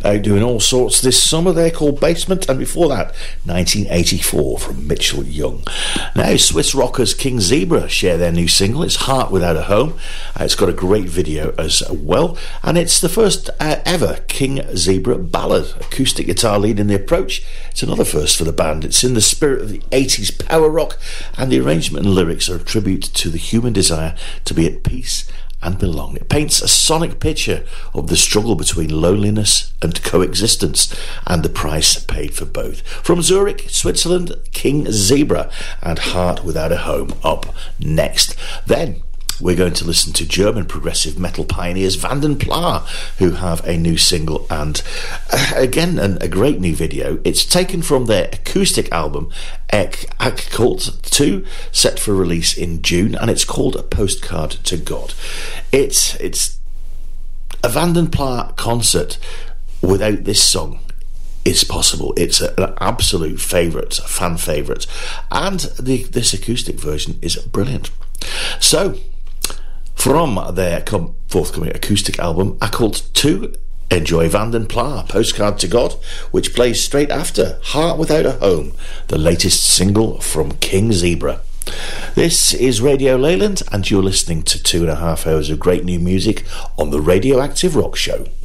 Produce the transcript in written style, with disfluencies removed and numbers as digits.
out doing all sorts this summer. They're called Basement, and before that, 1984 from Mitchell Young. Now, Swiss rockers King Zebra share their new single. It's Heart Without a Home. It's got a great video as well, and it's the first ever King Zebra ballad. Acoustic guitar leading the approach. It's another first for the band. It's in the spirit of the 80s power rock, and the arrangement and lyrics are a tribute to the human desire to be at peace and belong. It paints a sonic picture of the struggle between loneliness and coexistence, and the price paid for both. From Zurich, Switzerland, King Zebra and Heart Without a Home up next. Then we're going to listen to German progressive metal pioneers Vanden Pla, who have a new single and again a great new video. It's taken from their acoustic album Ek Cult 2, set for release in June, and it's called A Postcard to God. It's a Vanden Pla concert without this song is possible. It's an absolute favourite, a fan favourite, and this acoustic version is brilliant. So, from their forthcoming acoustic album, Occult 2, enjoy Vanden Pla, Postcard to God, which plays straight after Heart Without a Home, the latest single from King Zebra. This is Radio Leyland, and you're listening to 2.5 hours of great new music on the Radioactive Rock Show.